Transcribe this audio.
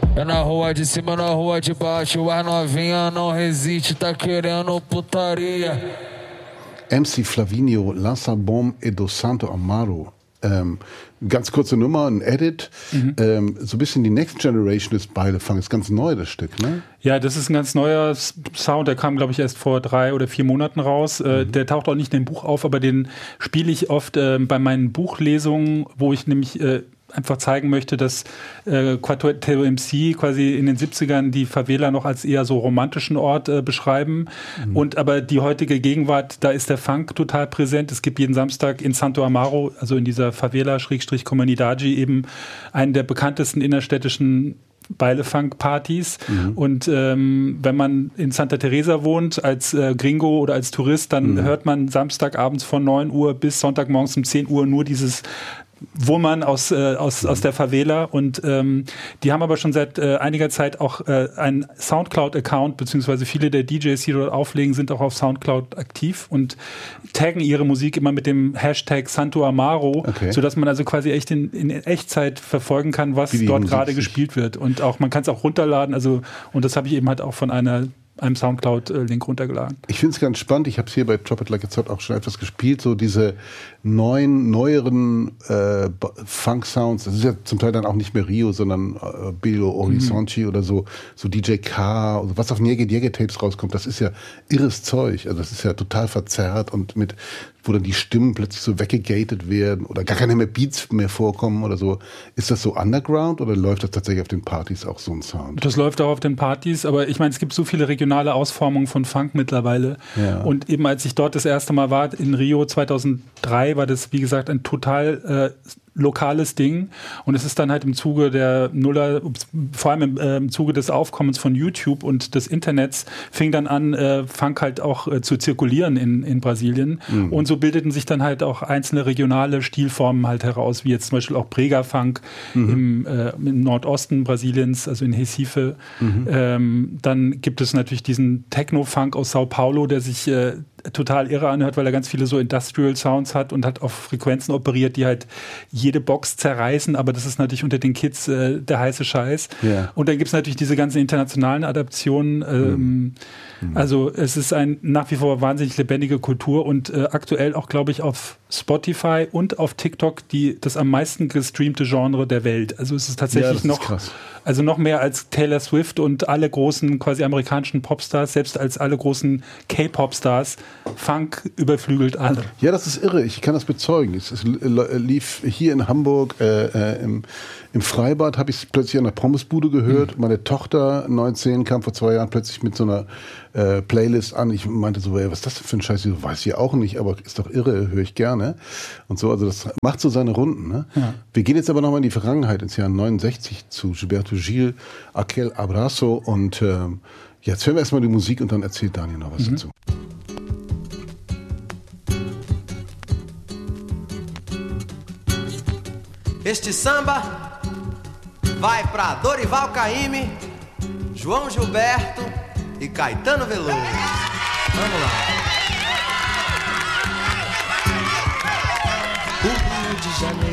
É na rua de cima, na rua de baixo. As novinha não resiste, tá querendo putaria. MC Flavinio, Lança Bom e do Santo Amaro. Ganz kurze Nummer, ein Edit. So ein bisschen die Next Generation des Beilefang. Ist ganz neu, das Stück, ne? Ja, das ist ein ganz neuer Sound. Der kam, glaube ich, erst vor 3 oder 4 Monaten raus. Der taucht auch nicht in dem Buch auf, aber den spiele ich oft bei meinen Buchlesungen, wo ich nämlich einfach zeigen möchte, dass Quartetto MC quasi in den 70ern die Favela noch als eher so romantischen Ort beschreiben. Und aber die heutige Gegenwart, da ist der Funk total präsent. Es gibt jeden Samstag in Santo Amaro, also in dieser Favela-Comunidade, eben einen der bekanntesten innerstädtischen Beilefunk-Partys. Und wenn man in Santa Teresa wohnt, als Gringo oder als Tourist, dann hört man Samstagabends von 9 Uhr bis Sonntagmorgens um 10 Uhr nur dieses Wummern aus der Favela. Und die haben aber schon seit einiger Zeit auch einen Soundcloud-Account, beziehungsweise viele der DJs, die dort auflegen, sind auch auf Soundcloud aktiv und taggen ihre Musik immer mit dem Hashtag Santo Amaro, sodass man also quasi echt in Echtzeit verfolgen kann, was dort gerade gespielt wird. Und auch man kann es auch runterladen. Also, und das habe ich eben halt auch von einem Soundcloud-Link runtergeladen. Ich finde es ganz spannend. Ich habe es hier bei Drop It Like It's Hot auch schon etwas gespielt. So diese neueren Funk-Sounds. Das ist ja zum Teil dann auch nicht mehr Rio, sondern Belo Horizonte oder so DJ K, also was auf Nyege-Tapes rauskommt. Das ist ja irres Zeug. Also das ist ja total verzerrt und wo dann die Stimmen plötzlich so weggegatet werden oder gar keine mehr Beats mehr vorkommen oder so. Ist das so underground oder läuft das tatsächlich auf den Partys auch so ein Sound? Das läuft auch auf den Partys, aber ich meine, es gibt so viele regionale Ausformungen von Funk mittlerweile. Ja. Und eben als ich dort das erste Mal war, in Rio 2003, war das, wie gesagt, ein total lokales Ding. Und es ist dann halt im Zuge der Nuller, vor allem im Zuge des Aufkommens von YouTube und des Internets, fing dann an, Funk halt auch zu zirkulieren in Brasilien. Und so bildeten sich dann halt auch einzelne regionale Stilformen halt heraus, wie jetzt zum Beispiel auch Brega-Funk im Nordosten Brasiliens, also in Recife. Dann gibt es natürlich diesen Techno-Funk aus Sao Paulo, der sich total irre anhört, weil er ganz viele so Industrial Sounds hat und hat auf Frequenzen operiert, die halt jede Box zerreißen, aber das ist natürlich unter den Kids der heiße Scheiß. Yeah. Und dann gibt es natürlich diese ganzen internationalen Adaptionen. Also es ist eine nach wie vor wahnsinnig lebendige Kultur und aktuell auch, glaube ich, auf Spotify und auf TikTok das am meisten gestreamte Genre der Welt. Also es ist tatsächlich noch mehr als Taylor Swift und alle großen quasi amerikanischen Popstars, selbst als alle großen K-Pop-Stars. Funk überflügelt alle. Ja, das ist irre. Ich kann das bezeugen. Es lief hier in Hamburg im Freibad, habe ich es plötzlich an der Pommesbude gehört. Meine Tochter, 19, kam vor 2 Jahren plötzlich mit so einer Playlist an. Ich meinte so, was ist das denn für ein Scheiß? Ich weiß ich auch nicht, aber ist doch irre, höre ich gerne. Und so, also das macht so seine Runden. Ne? Ja. Wir gehen jetzt aber nochmal in die Vergangenheit, ins Jahr 69 zu Gilberto Gil, Aquel Abrazo. Und jetzt hören wir erstmal die Musik und dann erzählt Daniel noch was dazu. Este samba vai pra Dorival Caymmi, João Gilberto e Caetano Veloso. Vamos lá. O Rio de Janeiro